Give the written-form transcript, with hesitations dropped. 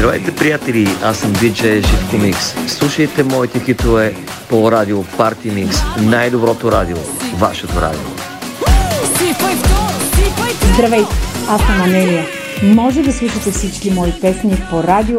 Здравейте, приятели! Аз съм диджей Живко Микс. Слушайте моите хитове по радио Party Mix. Най-доброто радио. Вашето радио. Здравейте! Аз съм Анелия. Може да слушате всички мои песни по радио